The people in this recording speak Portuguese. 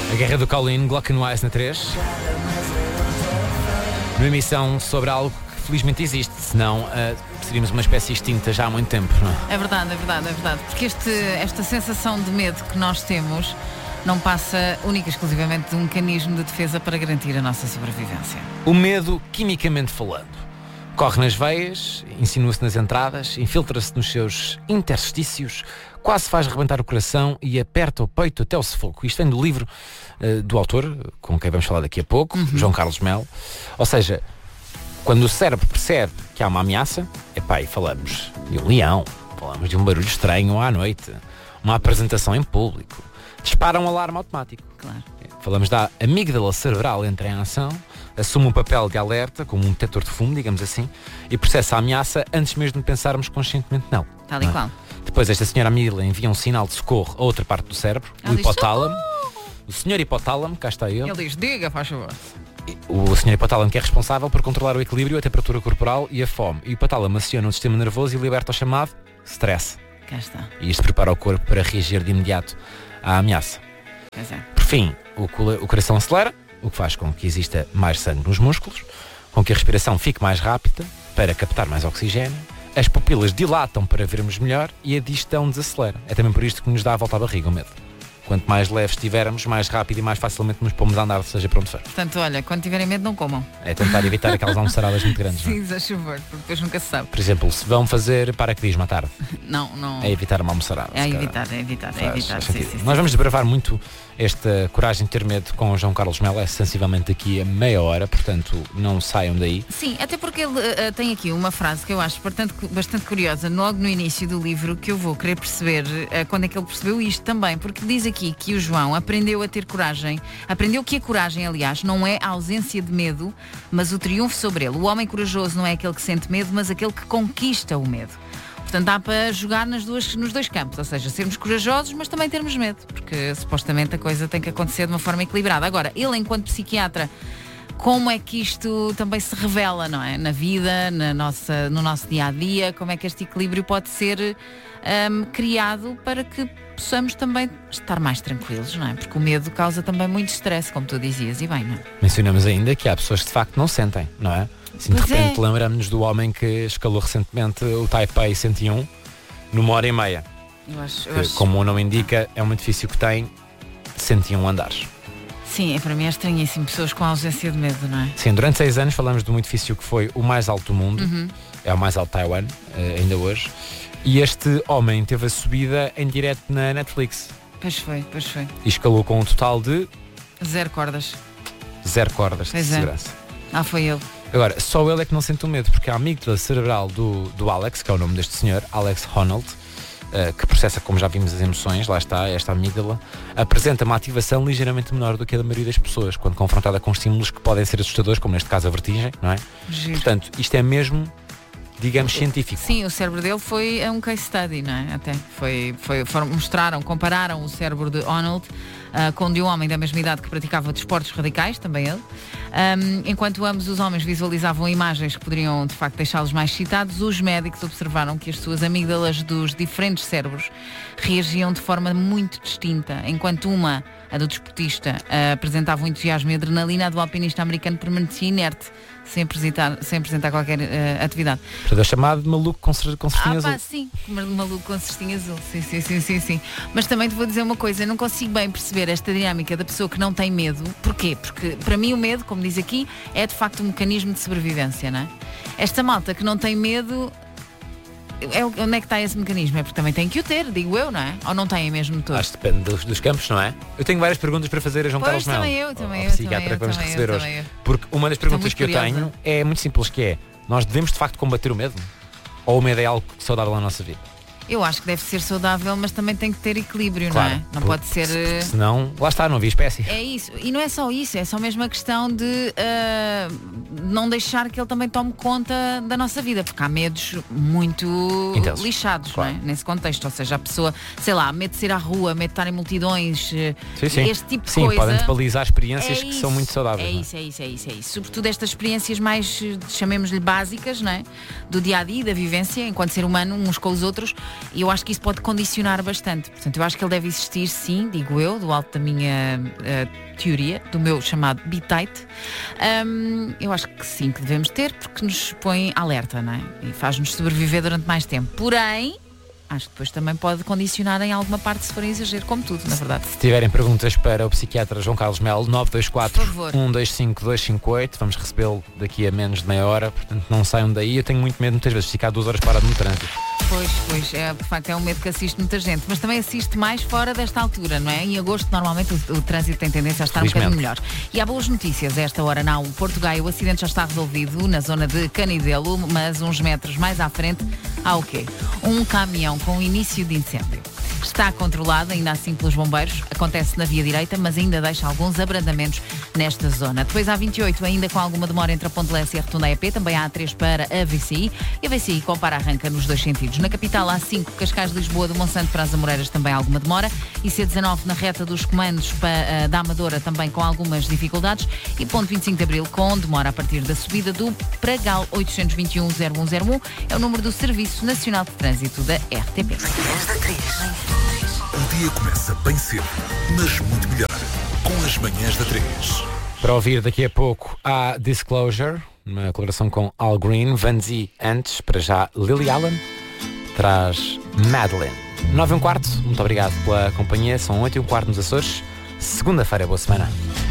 A Guerra do Colin, Glockenwise na 3. Uma emissão sobre algo que felizmente existe, senão seríamos uma espécie extinta já há muito tempo, não é? É verdade. Porque esta sensação de medo que nós temos não passa única e exclusivamente de um mecanismo de defesa para garantir a nossa sobrevivência. O medo, quimicamente falando, corre nas veias, insinua-se nas entradas, infiltra-se nos seus interstícios, quase faz rebentar o coração e aperta o peito até o sufoco. Isto vem do livro do autor, com quem vamos falar daqui a pouco, João Carlos Melo. Ou seja, quando o cérebro percebe que há uma ameaça, e falamos de um leão, falamos de um barulho estranho à noite, uma apresentação em público, dispara um alarme automático. Claro. Falamos da amígdala cerebral entra em ação, assume um papel de alerta, como um detector de fumo, digamos assim, e processa a ameaça antes mesmo de pensarmos conscientemente nela. Tal e qual. Depois esta senhora amígdala envia um sinal de socorro a outra parte do cérebro, o hipotálamo. O senhor hipotálamo, cá está ele. Ele diz, diga, faz favor. O senhor hipotálamo que é responsável por controlar o equilíbrio, a temperatura corporal e a fome. E o hipotálamo aciona o sistema nervoso e liberta o chamado stress. Cá está. E isto prepara o corpo para reagir de imediato à ameaça. Pois é. Por fim, o coração acelera, o que faz com que exista mais sangue nos músculos, com que a respiração fique mais rápida para captar mais oxigênio, as pupilas dilatam para vermos melhor e a digestão desacelera. É também por isto que nos dá a volta à barriga o medo. Quanto mais leves estivermos, mais rápido e mais facilmente nos pomos a andar, seja para onde for. Portanto, olha, quando tiverem medo, não comam. É tentar evitar aquelas almoçaradas muito grandes. Sim, a chover, porque depois nunca se sabe. Por exemplo, se vão fazer paraquedismo à tarde, Não. é evitar uma almoçarada. É evitar. Sim. Nós vamos desbravar muito esta coragem de ter medo com o João Carlos Melo, é sensivelmente daqui a meia hora, portanto não saiam daí. Sim, até porque ele tem aqui uma frase que eu acho bastante curiosa, logo no início do livro, que eu vou querer perceber quando é que ele percebeu isto também, porque diz aqui que o João aprendeu a ter coragem, aprendeu que a coragem, aliás, não é a ausência de medo, mas o triunfo sobre ele. O homem corajoso não é aquele que sente medo, mas aquele que conquista o medo. Portanto, dá para jogar nos dois campos, ou seja, sermos corajosos, mas também termos medo, porque supostamente a coisa tem que acontecer de uma forma equilibrada. Agora, ele, enquanto psiquiatra, como é que isto também se revela, não é? Na vida, no nosso dia-a-dia, como é que este equilíbrio pode ser criado para que possamos também estar mais tranquilos, não é? Porque o medo causa também muito stress, como tu dizias, e bem, não é? Mencionamos ainda que há pessoas que de facto não sentem, não é? Assim, de Pois repente é. lembramos-nos do homem que escalou recentemente o Taipei 101 numa hora e meia. Eu acho. Que, como o nome indica, é um edifício que tem 101 andares. Sim, para mim é estranhíssimo, pessoas com ausência de medo, não é? Sim, durante 6 anos falamos de um edifício que foi o mais alto do mundo, é o mais alto de Taiwan, ainda hoje, e este homem teve a subida em direto na Netflix. Pois foi. E escalou com um total de 0 cordas. 0 cordas de Pois é. segurança. Foi ele. Agora, só ele é que não sente o medo, porque a amígdala cerebral do Alex, que é o nome deste senhor, Alex Honnold, que processa, como já vimos, as emoções, lá está, esta amígdala, apresenta uma ativação ligeiramente menor do que a da maioria das pessoas, quando confrontada com estímulos que podem ser assustadores, como neste caso a vertigem, não é? Giro. Portanto, isto é mesmo, digamos, científico. Sim, o cérebro dele foi um case study, não é? Até compararam o cérebro de Arnold com o de um homem da mesma idade que praticava desportos radicais, também ele. Enquanto ambos os homens visualizavam imagens que poderiam de facto deixá-los mais excitados, os médicos observaram que as suas amígdalas dos diferentes cérebros reagiam de forma muito distinta. Enquanto uma, a do desportista, apresentava um entusiasmo e adrenalina, a do alpinista americano permanecia inerte, sem apresentar qualquer atividade. Portanto, é chamado de maluco com cestinha azul. Sim, maluco com cestinha azul. Sim. Mas também te vou dizer uma coisa, eu não consigo bem perceber esta dinâmica da pessoa que não tem medo. Porquê? Porque para mim o medo, como diz aqui, é de facto um mecanismo de sobrevivência, não é? Esta malta que não tem medo, onde é que está esse mecanismo? É porque também tem que o ter, digo eu, não é? Ou não têm mesmo todos? Acho que depende dos campos, não é? Eu tenho várias perguntas para fazer a João Carlos Melo. Também eu, psiquiatra que vamos receber hoje. Porque uma das perguntas que eu tenho é muito simples, que é: nós devemos de facto combater o medo? Ou o medo é algo saudável na nossa vida? Eu acho que deve ser saudável, mas também tem que ter equilíbrio, Claro, não é? Não pode ser... Porque senão, lá está, não havia espécie. É isso, e não é só isso, é só mesmo a questão de não deixar que ele também tome conta da nossa vida, porque há medos muito Intensos, lixados, claro. não é? Nesse contexto, ou seja, a pessoa, sei lá, medo de sair à rua, medo de estar em multidões, Sim. este tipo de Sim, coisa. podem-te balizar experiências que isso, são muito saudáveis. É não é? isso, é isso. Sobretudo estas experiências mais, chamemos-lhe básicas, não é? Do dia-a-dia, da vivência, enquanto ser humano, uns com os outros, e eu acho que isso pode condicionar bastante. Portanto, eu acho que ele deve existir, sim, digo eu, do alto da minha teoria, do meu chamado bitite. Eu acho que sim, que devemos ter, porque nos põe alerta, não é? E faz-nos sobreviver durante mais tempo. Porém, acho que depois também pode condicionar em alguma parte se for exagero, como tudo, na verdade. Se tiverem perguntas para o psiquiatra João Carlos Melo, 924 Por favor. 125 258, vamos recebê-lo daqui a menos de meia hora, portanto não saiam daí. Eu tenho muito medo muitas vezes de ficar 2 horas parado no trânsito. Pois, de facto é um medo que assiste muita gente, mas também assiste mais fora desta altura, não é? Em agosto normalmente o trânsito tem tendência a estar um bocadinho melhor. E há boas notícias a esta hora na Porto Gaia, o acidente já está resolvido na zona de Canidelo, mas uns metros mais à frente há o quê? Um caminhão com início de incêndio. Está controlado ainda assim pelos bombeiros, acontece na via direita, mas ainda deixa alguns abrandamentos nesta zona. Depois há 28, ainda com alguma demora entre a Ponte Lessa e a Rotunda EP, também há A3 para a VCI, e a VCI compara-arranca nos dois sentidos. Na capital há 5, Cascais de Lisboa, do Monsanto para as Amoreiras também há alguma demora, e C19 na reta dos comandos da Amadora também com algumas dificuldades, e ponto 25 de Abril com demora a partir da subida do Pragal. 821-0101 é o número do Serviço Nacional de Trânsito da RTP. O dia começa bem cedo, mas muito melhor com as manhãs da 3. Para ouvir daqui a pouco há Disclosure, uma colaboração com Al Green, Van Zee antes, para já Lily Allen, traz Madeline. 9h15, muito obrigado pela companhia, são 8h15 nos Açores, segunda-feira, boa semana.